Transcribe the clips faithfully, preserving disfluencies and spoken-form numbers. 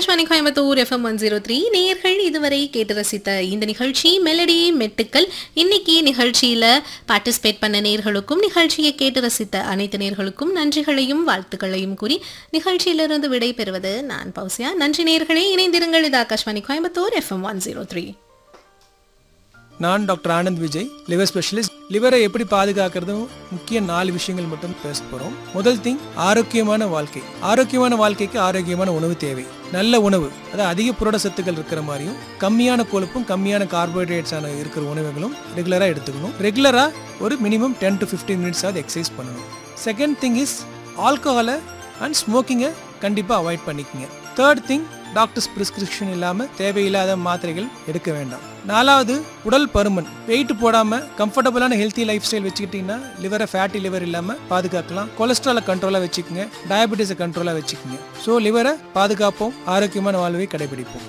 Akashvani Coimbatore FM one zero three நேயர்கள் இதுவரை கேட்டு ரசித்த இந்த நிகழ்ச்சி மெலடி மெட்டுக்கள். இன்னைக்கு நிகழ்ச்சியில பார்ட்டிசிபேட் பண்ண நேயர்களுக்கும் நிகழ்ச்சியை கேட்டு ரசித்த அனைத்து நேயர்களுக்கும் நன்றிகளையும் வாழ்த்துக்களையும் கூறி நிகழ்ச்சியிலிருந்து விடை பெறுவது நான் பௌசியா. நன்றி நேயர்களே, இணைந்திருங்கள். இது Akashvani Coimbatore FM one zero three. நான் doctor Anand Vijay, liver specialist. லிவரை எப்படி பாதுகாக்கிறதும் முக்கிய நாலு விஷயங்கள் மட்டும் பேச போகிறோம். முதல் திங், ஆரோக்கியமான வாழ்க்கை. ஆரோக்கியமான வாழ்க்கைக்கு ஆரோக்கியமான உணவு தேவை. நல்ல உணவு, அதாவது அதிக புரத சத்துக்கள் இருக்கிற மாதிரியும் கம்மியான கொழுப்பும் கம்மியான கார்போஹைட்ரேட்ஸான இருக்கிற உணவுகளும் ரெகுலராக எடுத்துக்கணும். ரெகுலராக ஒரு minimum ten to fifteen minutes ஆகுது எக்ஸசைஸ் பண்ணணும். செகண்ட் திங் இஸ் ஆல்கஹாலை அண்ட் ஸ்மோக்கிங்கை கண்டிப்பாக அவாய்ட் பண்ணிக்கோங்க. தேர்ட் திங், டாக்டர்ஸ் பிரிஸ்கிரிப்ஷன் இல்லாமல் தேவையில்லாத மாத்திரைகள் எடுக்க வேண்டாம். நாலாவது, உடல் பருமன். வெயிட் போடாமல் கம்ஃபர்டபுளான ஹெல்த்தி லைஃப் ஸ்டைல் வச்சுக்கிட்டிங்கன்னா லிவரை ஃபேட்டி லிவர் இல்லாமல் பாதுகாக்கலாம். கொலஸ்ட்ராலை கண்ட்ரோலாக வச்சுக்கோங்க, டயபெட்டிஸை கண்ட்ரோலாக வச்சுக்கோங்க. ஸோ லிவரை பாதுகாப்போம், ஆரோக்கியமான வாழ்வை கடைபிடிப்போம்.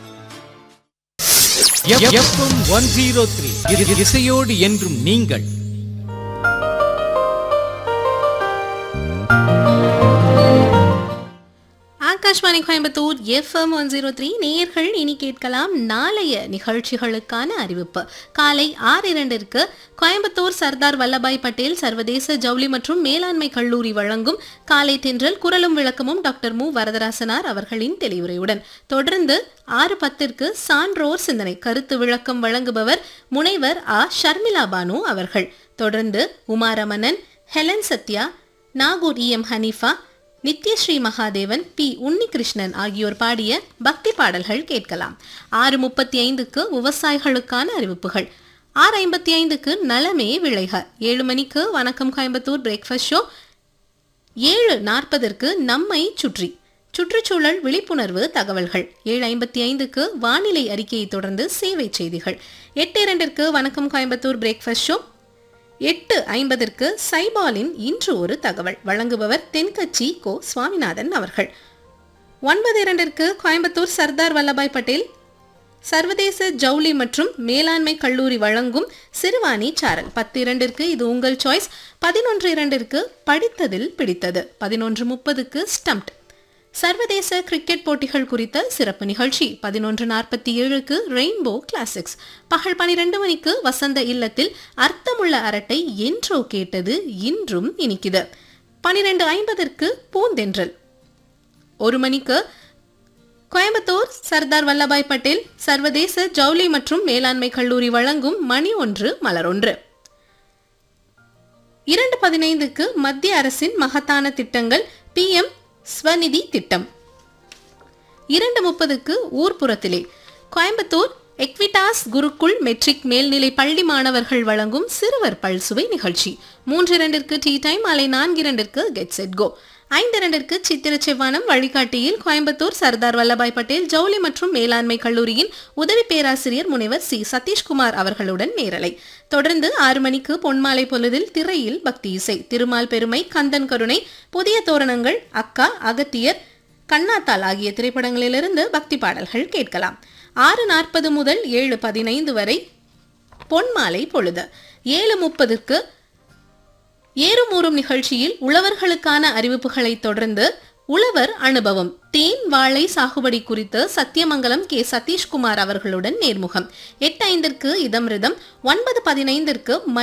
ஒன் ஜீரோ த்ரீ இசையோடு என்றும் நீங்கள். Akashvani Coimbatore FM one zero three நேயர்கள் இனி கேட்கலாம் நாளைய நிகழ்ச்சிகளுக்கான அறிவிப்பு. காலை ஆறு இரண்டிற்கு கோயம்புத்தூர் சர்தார் வல்லபாய் பட்டேல் சர்வதேச ஜவுளி மற்றும் மேலாண்மை கல்லூரி வழங்கும் காலை தென்றல் குரலும் விளக்கமும் டாக்டர் மு வரதராசனார் அவர்களின் தெளிவுரையுடன். தொடர்ந்து ஆறு பத்திற்கு சான்றோர் சிந்தனை கருத்து விளக்கம் வழங்குபவர் முனைவர் ஆ ஷர்மிளா பானு அவர்கள். தொடர்ந்து Uma Ramanan, Helen Sathya, Nagore E M Hanifa, Nithyasri Mahadevan, B Unnikrishnan ஆகியோர் பாடிய பக்தி பாடல்கள் கேட்கலாம். ஆறு முப்பத்தி ஐந்துக்கு விவசாயிகளுக்கான அறிவிப்புகள். ஆறு ஐம்பத்தி ஐந்துக்கு நலமே விளைக. ஏழு மணிக்கு வணக்கம் கோயம்புத்தூர் பிரேக்ஃபாஸ்ட் ஷோ. ஏழு நாற்பதற்கு நம்மை சுற்றி சுற்றுச்சூழல் விழிப்புணர்வு தகவல்கள். ஏழு ஐம்பத்தி ஐந்துக்கு வானிலை அறிக்கையை தொடர்ந்து சேவை செய்திகள். எட்டு இரண்டிற்கு வணக்கம் கோயம்புத்தூர் பிரேக்ஃபாஸ்ட் ஷோ. எட்டு ஐம்பதற்கு சைபாலின் இன்று ஒரு தகவல் வழங்குபவர் தென்கட்சி கோ சுவாமிநாதன் அவர்கள். ஒன்பது இரண்டிற்கு கோயம்புத்தூர் சர்தார் வல்லபாய் பட்டேல் சர்வதேச ஜவுளி மற்றும் மேலாண்மை கல்லூரி வழங்கும் சிறுவாணி சாரல். பத்து இரண்டிற்கு இது உங்கள் சாய்ஸ். பதினொன்று இரண்டிற்கு படித்ததில் பிடித்தது. பதினொன்று முப்பதுக்கு ஸ்டம்ப்ட் சர்வதேச கிரிக்கெட் போட்டிகள் குறித்த சிறப்பு நிகழ்ச்சி. பதினொன்று நாற்பத்தி ஏழுக்கு ரெயின்போ கிளாசிக்ஸ். பகல் பனிரெண்டு மணிக்கு வசந்த இல்லத்தில் அர்த்தமுள்ள அரட்டை என்றோ கேட்டது இன்றும் இனிக்குது. பனிரெண்டு ஐம்பதற்கு பூந்தென்றல். ஒரு மணிக்கு கோயம்புத்தூர் சர்தார் வல்லபாய் பட்டேல் சர்வதேச ஜவுளி மற்றும் மேலாண்மை கல்லூரி வழங்கும் மணி ஒன்று மலர் ஒன்று. இரண்டு பதினைந்துக்கு மத்திய அரசின் மகத்தான திட்டங்கள் பி எம் ஸ்வநிதி திட்டம். இரண்டு முப்பதுக்கு ஊர்ப்புறத்திலே கோயம்புத்தூர் எக்விடாஸ் குருக்குள் மெட்ரிக் மேல்நிலை பள்ளி மாணவர்கள் வழங்கும் சிறுவர் பல்சுவை நிகழ்ச்சி. மூன்று இரண்டிற்கு டீ டைம். மாலை நான்கு இரண்டிற்கு கெட் செட் கோ. ஐந்து இரண்டிற்கு சித்திர செவ்வானம் வழிகாட்டியில் கோயம்புத்தூர் சர்தார் வல்லபாய் பட்டேல் ஜவுளி மற்றும் மேலாண்மை கல்லூரியின் உதவி பேராசிரியர் முனைவர் சி சதீஷ்குமார் அவர்களுடன் நேரலை. தொடர்ந்து ஆறு மணிக்கு பொன்மாலை பொழுதில் திரையில் பக்தி இசை. திருமால் பெருமை, கந்தன் கருணை, புதிய தோரணங்கள், அக்கா, அகத்தியர், கண்ணாத்தால் ஆகிய திரைப்படங்களிலிருந்து பக்தி பாடல்கள் கேட்கலாம். ஆறு நாற்பது முதல் ஏழு பதினைந்து வரை பொன்மாலை பொழுது. ஏழு முப்பதுக்கு ஏறுமூறும் நிகழ்ச்சியில் உழவர்களுக்கான அறிவிப்புகளை தொடர்ந்து உழவர் அனுபவம் தேன் வாழை சாகுபடி குறித்து சத்தியமங்கலம் கே சதீஷ்குமார் அவர்களுடன் நேர்முகம். எட்டு ஐந்திற்கு இதம்ரிதம். ஒன்பது பதினைந்திற்கு